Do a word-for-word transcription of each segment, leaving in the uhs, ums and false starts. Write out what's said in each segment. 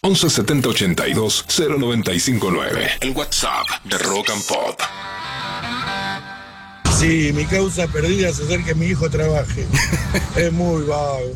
once setenta ochenta y dos cero noventa y cinco nueve. El WhatsApp de Rock and Pop. Sí, mi causa perdida es hacer que mi hijo trabaje. Es muy vago.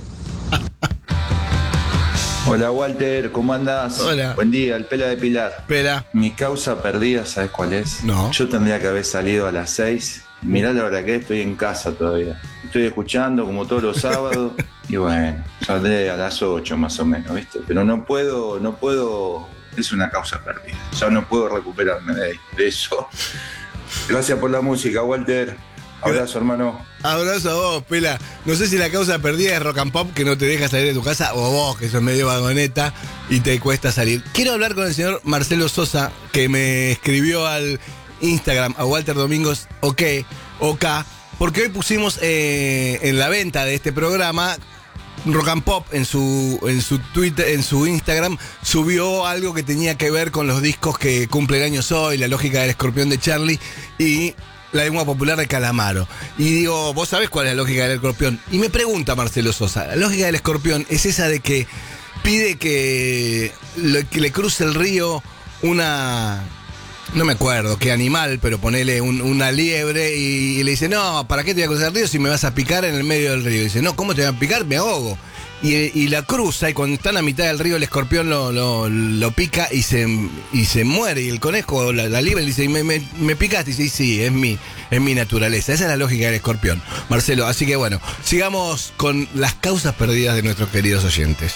Hola Walter, ¿cómo andás? Hola. Buen día, el pela de Pilar. Pela. Mi causa perdida, ¿sabes cuál es? No. Yo tendría que haber salido a las seis. Mirá la hora que estoy en casa todavía. Estoy escuchando como todos los sábados. Y bueno, saldré a las ocho más o menos, ¿viste? Pero no puedo, no puedo. Es una causa perdida. Ya no puedo recuperarme de, de eso. Gracias por la música, Walter. Abrazo, hermano. Abrazo a vos, Pela. No sé si la causa perdida es Rock and Pop, que no te deja salir de tu casa, o vos, que sos medio vagoneta y te cuesta salir. Quiero hablar con el señor Marcelo Sosa, que me escribió al Instagram, a Walter Domingos, ok, ok, porque hoy pusimos eh, en la venta de este programa, Rock and Pop en su, en su Twitter, en su Instagram, subió algo que tenía que ver con los discos que cumplen años hoy, La Lógica del Escorpión de Charlie y La Lengua Popular de Calamaro. Y digo, ¿vos sabés cuál es la lógica del escorpión? Y me pregunta Marcelo Sosa, la lógica del escorpión es esa de que pide que le, que le cruce el río una... No me acuerdo qué animal, pero ponele un, una liebre y, y le dice, no, ¿para qué te voy a cruzar el río si me vas a picar en el medio del río? Y dice, no, ¿cómo te voy a picar? Me ahogo. Y, y la cruza y cuando están a mitad del río el escorpión lo, lo, lo pica y se, y se muere. Y el conejo, la, la liebre, le dice, ¿me, me, me picaste? Y dice, sí, es mi, es mi naturaleza. Esa es la lógica del escorpión, Marcelo. Así que bueno, sigamos con las causas perdidas de nuestros queridos oyentes.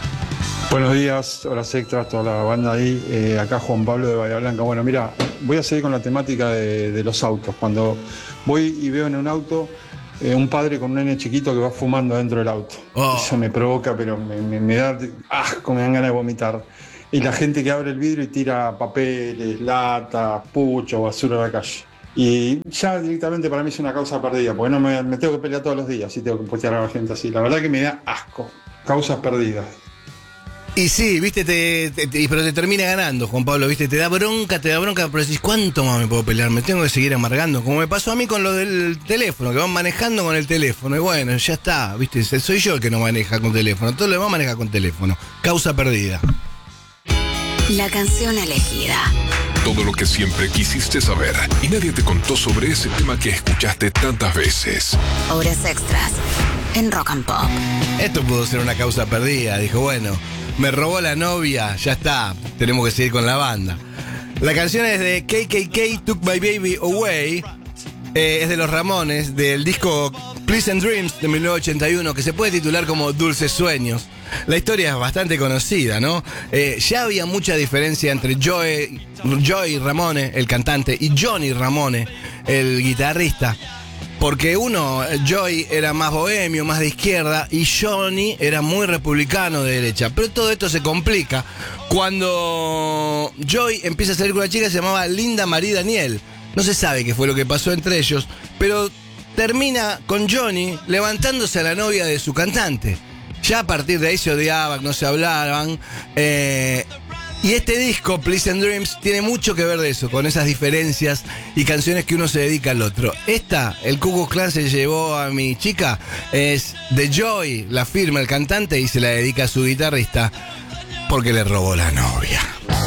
Buenos días, horas extras, toda la banda ahí. Eh, acá Juan Pablo de Bahía Blanca. Bueno, mira, voy a seguir con la temática de, de los autos. Cuando voy y veo en un auto eh, un padre con un nene chiquito que va fumando dentro del auto. Oh. Eso me provoca, pero me, me, me da asco, me dan ganas de vomitar. Y la gente que abre el vidrio y tira papeles, latas, pucho, basura a la calle. Y ya directamente para mí es una causa perdida, porque no me, me tengo que pelear todos los días y tengo que putear a la gente así. La verdad que me da asco. Causas perdidas. Y sí, viste, te, te, te, pero te termina ganando, Juan Pablo, viste, te da bronca, te da bronca, pero decís, ¿cuánto más me puedo pelear? Me tengo que seguir amargando, como me pasó a mí con lo del teléfono, que van manejando con el teléfono, y bueno, ya está, viste, soy yo el que no maneja con teléfono, todo lo demás maneja con teléfono, causa perdida. La canción elegida. Todo lo que siempre quisiste saber y nadie te contó sobre ese tema que escuchaste tantas veces. Horas extras en Rock and Pop. Esto pudo ser una causa perdida, dijo, bueno, me robó la novia, ya está, tenemos que seguir con la banda. La canción es de K K K, Took My Baby Away, eh, es de los Ramones, del disco Pleasant Dreams de mil novecientos ochenta y uno, que se puede titular como Dulces Sueños. La historia es bastante conocida, ¿no? Eh, ya había mucha diferencia entre Joey, Joey Ramone, el cantante, y Johnny Ramone, el guitarrista. Porque uno, Joey, era más bohemio, más de izquierda, y Johnny era muy republicano de derecha. Pero todo esto se complica cuando Joey empieza a salir con una chica que se llamaba Linda Marie Daniel. No se sabe qué fue lo que pasó entre ellos, pero termina con Johnny levantándose a la novia de su cantante. Ya a partir de ahí se odiaban, no se hablaban. Eh... Y este disco, Pleasant Dreams, tiene mucho que ver de eso, con esas diferencias y canciones que uno se dedica al otro. Esta, el Ku Klux Klan se llevó a mi chica, es de Joey, la firma, el cantante, y se la dedica a su guitarrista porque le robó la novia.